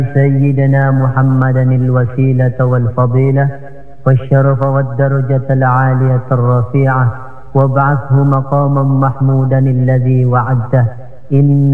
سيدنا محمدا الوسيلة والفضيلة والشرف والدرجة العالية الرفيعة وابعثه مقاما محمودا الذي وعدته. إن